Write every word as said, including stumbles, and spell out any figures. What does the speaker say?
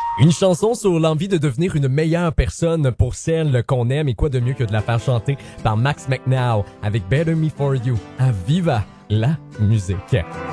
Une chanson sur l'envie de devenir une meilleure personne pour celle qu'on aime et quoi de mieux que de la faire chanter par Max McNow avec Better Me For You à Viva la musique.